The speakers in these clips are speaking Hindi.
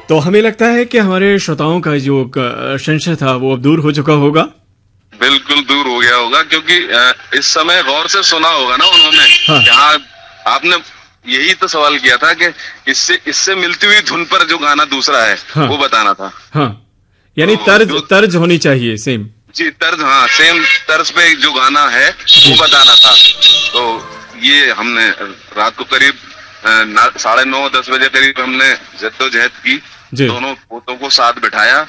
तो हमें लगता है कि हमारे श्रोताओं का जो संशय था वो अब दूर हो चुका होगा। बिल्कुल दूर हो गया होगा, क्योंकि इस समय गौर से सुना होगा ना उन्होंने। हाँ। यहाँ आपने यही तो सवाल किया था कि इससे मिलती हुई धुन पर जो गाना दूसरा है, हाँ। वो बताना था। हाँ, यानी तो तर्ज होनी चाहिए सेम। जी तर्ज, हाँ सेम तर्ज पे जो गाना है वो बताना था। तो ये हमने रात को करीब 9:30-10 बजे करीब हमने जद्दोजहद की, दोनों पोतों को साथ बिठाया।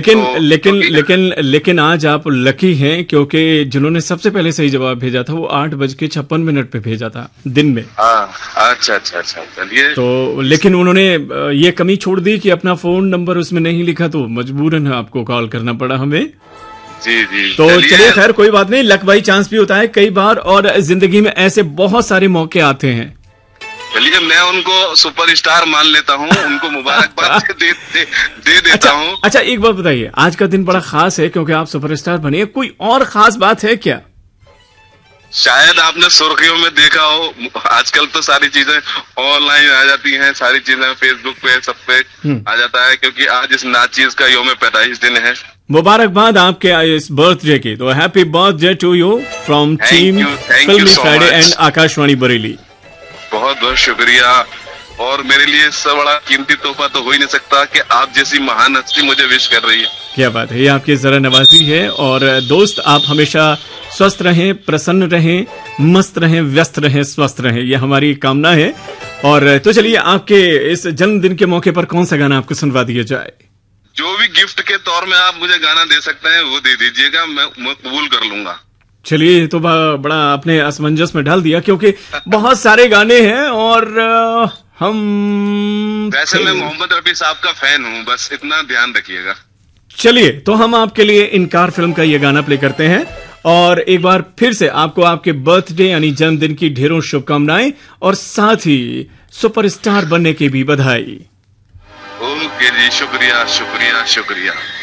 लेकिन आज आप लकी हैं, क्योंकि जिन्होंने सबसे पहले सही जवाब भेजा था वो 8:56 पे भेजा था दिन में। अच्छा, चलिए। तो लेकिन उन्होंने ये कमी छोड़ दी कि अपना फोन नंबर उसमें नहीं लिखा, तो मजबूरन आपको कॉल करना पड़ा हमें। जी। तो चलिए, खैर कोई बात नहीं, लक बाई चांस भी होता है कई बार, और जिंदगी में ऐसे बहुत सारे मौके आते हैं। चलिए, मैं उनको सुपरस्टार मान लेता हूँ, उनको मुबारकबाद दे देता हूँ। अच्छा, एक बात बताइए, आज का दिन बड़ा खास है क्योंकि आप सुपरस्टार बने, कोई और खास बात है क्या? शायद आपने सुर्खियों में देखा हो, आजकल तो सारी चीजें ऑनलाइन आ जाती हैं, सारी चीजें फेसबुक पे सब पे आ जाता है, क्योंकि आज इस नाचीज का यौम पैदाइश दिन है। मुबारकबाद आपके इस बर्थडे की। तो happy birthday to you from team फिल्मी फ्राइडे एंड आकाशवाणी बरेली। बहुत बहुत शुक्रिया, और मेरे लिए इससे बड़ा कीमती तोहफा तो हो ही नहीं सकता कि आप जैसी महान हस्ती मुझे विश कर रही है। क्या बात है, ये आपकी जरा नवाजी है। और दोस्त, आप हमेशा स्वस्थ रहें, प्रसन्न रहें, मस्त रहें, व्यस्त रहें, स्वस्थ रहें, ये हमारी कामना है। और तो चलिए, आपके इस जन्मदिन के मौके पर कौन सा गाना आपको सुनवा दिया जाए? जो भी गिफ्ट के तौर में आप मुझे गाना दे सकते हैं वो दे दीजिएगा, मैं कबूल कर लूंगा। चलिए, तो बड़ा आपने असमंजस में डाल दिया, क्योंकि बहुत सारे गाने हैं और हम वैसे मैं मोहम्मद रफी साहब का फैन हूँ, बस इतना ध्यान रखिएगा। चलिए, तो हम आपके लिए इनकार फिल्म का ये गाना प्ले करते हैं, और एक बार फिर से आपको आपके बर्थडे यानी जन्मदिन की ढेरों शुभकामनाएं, और साथ ही सुपरस्टार बनने की भी बधाई। ओके जी, शुक्रिया शुक्रिया शुक्रिया।